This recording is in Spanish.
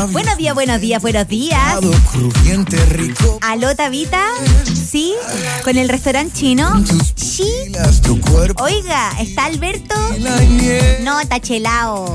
Buenos días, buenos días, buenos días. Crujiente, rico. ¿Aló, Tabita? ¿Sí? ¿Con el restaurante chino? Sí. Tu cuerpo. Oiga, ¿está Alberto? La nieve. No, está chelao.